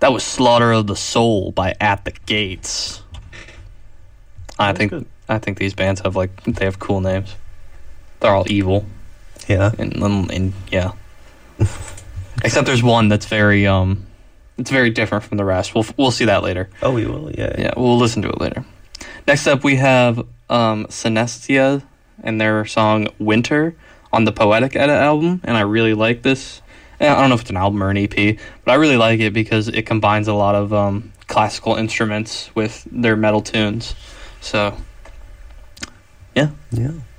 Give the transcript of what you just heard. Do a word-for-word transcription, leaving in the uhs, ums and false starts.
That was Slaughter of the Soul by At the Gates. I That's think good. I think these bands have like they have cool names. They're all evil. Yeah. And, and, and yeah. Except there's one that's very um it's very different from the rest. We'll we'll see that later. Oh, we will. Yeah. Yeah, we'll listen to it later. Next up we have um Synestia and their song Winter on the Poetic Edit album, and I really like this. I don't know if it's an album or an E P, but I really like it because it combines a lot of um, classical instruments with their metal tunes. So, yeah. Yeah.